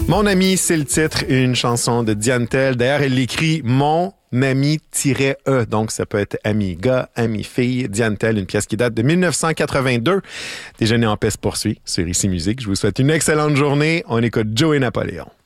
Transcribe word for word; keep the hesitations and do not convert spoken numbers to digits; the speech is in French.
Mon ami, c'est le titre, une chanson de Diane Tell. D'ailleurs, elle l'écrit Mon ami-E, donc ça peut être ami gars, ami fille. Diane Tell, une pièce qui date de dix-neuf cent quatre-vingt-deux. Déjeuner en paix se poursuit sur Ici Musique. Je vous souhaite une excellente journée. On écoute Joey Napoléon.